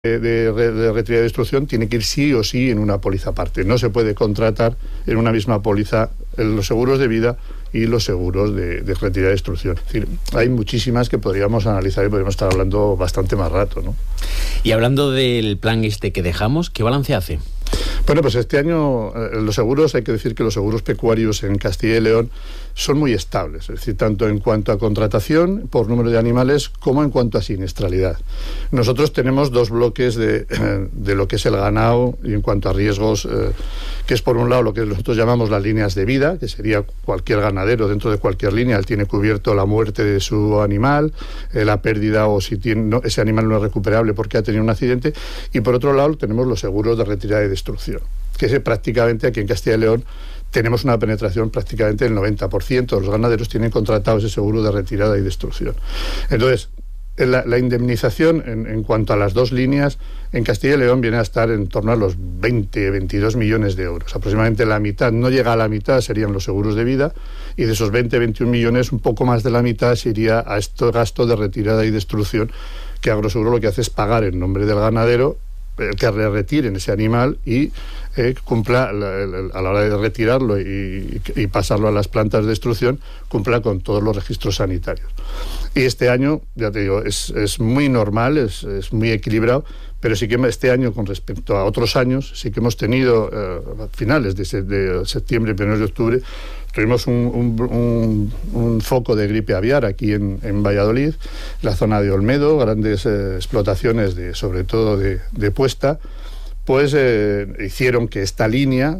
de retirada y destrucción tiene que ir sí o sí en una póliza aparte. No se puede contratar en una misma póliza los seguros de vida y los seguros de retirada y destrucción. Es decir, hay muchísimas que podríamos analizar y podríamos estar hablando bastante más rato, ¿no? Y hablando del plan que dejamos, ¿qué balance hace? Bueno, pues este año los seguros, hay que decir que los seguros pecuarios en Castilla y León son muy estables, es decir, tanto en cuanto a contratación por número de animales como en cuanto a siniestralidad. Nosotros tenemos dos bloques de lo que es el ganado y en cuanto a riesgos, que es por un lado lo que nosotros llamamos las líneas de vida, que sería cualquier ganadero dentro de cualquier línea, él tiene cubierto la muerte de su animal, la pérdida o si ese animal no es recuperable porque ha tenido un accidente, y por otro lado tenemos los seguros de retirada y destrucción, que prácticamente aquí en Castilla y León tenemos una penetración prácticamente del 90%. Los ganaderos tienen contratado ese seguro de retirada y destrucción. Entonces, la indemnización en cuanto a las dos líneas en Castilla y León viene a estar en torno a los 22 millones de euros. Aproximadamente la mitad, no llega a la mitad, serían los seguros de vida, y de esos 21 millones, un poco más de la mitad se iría a este gasto de retirada y destrucción, que Agroseguro lo que hace es pagar en nombre del ganadero que retiren ese animal y cumpla a la hora de retirarlo y pasarlo a las plantas de destrucción, cumpla con todos los registros sanitarios. Y este año, ya te digo, es muy normal, es muy equilibrado, pero sí que este año, con respecto a otros años, sí que hemos tenido a finales de septiembre, primeros de octubre, tuvimos un foco de gripe aviar aquí en Valladolid, la zona de Olmedo, grandes explotaciones sobre todo de puesta, pues hicieron que esta línea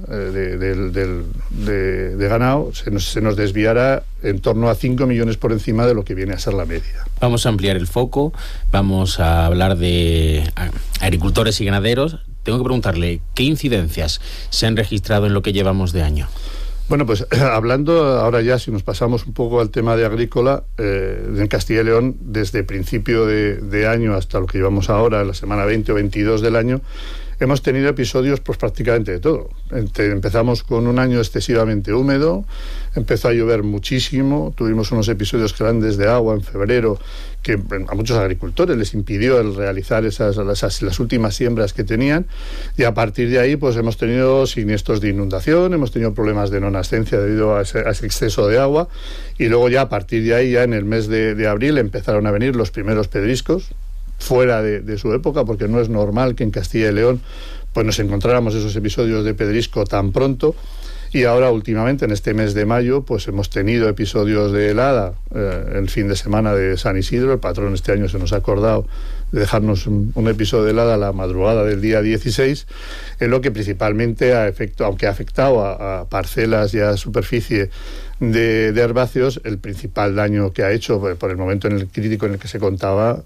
de ganado se nos desviara en torno a 5 millones por encima de lo que viene a ser la media. Vamos a ampliar el foco, vamos a hablar de agricultores y ganaderos. Tengo que preguntarle, ¿qué incidencias se han registrado en lo que llevamos de año? Bueno, pues hablando ahora ya, si nos pasamos un poco al tema de agrícola, en Castilla y León, desde principio de año hasta lo que llevamos ahora, la semana 20 o 22 del año, hemos tenido episodios pues prácticamente de todo. Empezamos con un año excesivamente húmedo, empezó a llover muchísimo, tuvimos unos episodios grandes de agua en febrero que a muchos agricultores les impidió el realizar las últimas siembras que tenían, y a partir de ahí pues hemos tenido siniestros de inundación, hemos tenido problemas de no nascencia debido a ese exceso de agua, y luego ya a partir de ahí, ya en el mes de abril, empezaron a venir los primeros pedriscos, fuera de su época, porque no es normal que en Castilla y León pues nos encontráramos esos episodios de pedrisco tan pronto. Y ahora últimamente, en este mes de mayo, pues hemos tenido episodios de helada el fin de semana de San Isidro. El patrón este año se nos ha acordado de dejarnos un episodio de helada la madrugada del día 16, en lo que principalmente aunque ha afectado a parcelas y a superficie de herbáceos, el principal daño que ha hecho por el momento en el crítico en el que se contaba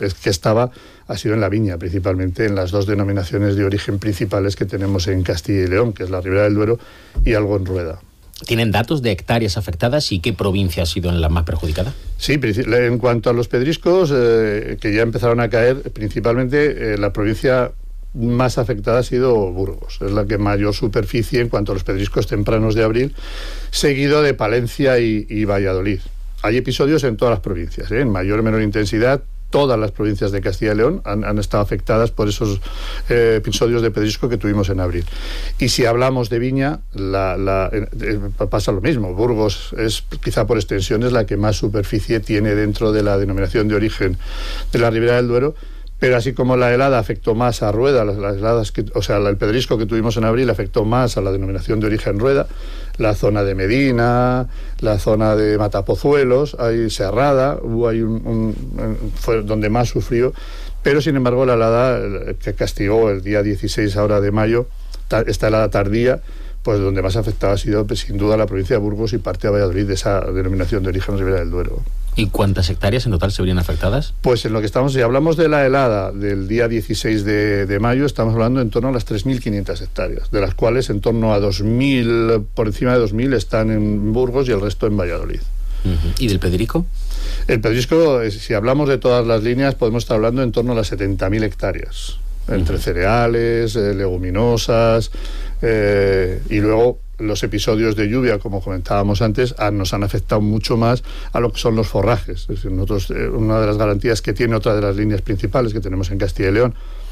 ha sido en la viña, principalmente en las dos denominaciones de origen principales que tenemos en Castilla y León, que es la Ribera del Duero y algo en Rueda. ¿Tienen datos de hectáreas afectadas y qué provincia ha sido la más perjudicada? Sí, en cuanto a los pedriscos que ya empezaron a caer, principalmente la provincia más afectada ha sido Burgos, es la que mayor superficie en cuanto a los pedriscos tempranos de abril, seguido de Palencia y Valladolid. Hay episodios en todas las provincias, en mayor o menor intensidad. Todas las provincias de Castilla y León han estado afectadas por esos episodios de pedrisco que tuvimos en abril. Y si hablamos de viña, pasa lo mismo. Burgos es, quizá por extensión, es la que más superficie tiene dentro de la denominación de origen de la Ribera del Duero. Pero así como la helada afectó más a Rueda, el pedrisco que tuvimos en abril afectó más a la denominación de origen Rueda, la zona de Medina, la zona de Matapozuelos, hay Serrada, fue donde más sufrió, pero sin embargo la helada que castigó el día 16 ahora de mayo, esta helada tardía, pues donde más afectada ha sido sin duda la provincia de Burgos y parte de Valladolid, de esa denominación de origen Ribera del Duero. ¿Y cuántas hectáreas en total se verían afectadas? Pues en lo que estamos, si hablamos de la helada del día 16 de mayo, estamos hablando en torno a las 3.500 hectáreas, de las cuales en torno a 2.000, por encima de 2.000 están en Burgos y el resto en Valladolid. ¿Y del pedrisco? El pedrisco, si hablamos de todas las líneas, podemos estar hablando en torno a las 70.000 hectáreas, entre cereales, leguminosas, y luego los episodios de lluvia, como comentábamos antes, nos han afectado mucho más a lo que son los forrajes. Es decir, nosotros, una de las garantías que tiene otra de las líneas principales que tenemos en Castilla y León,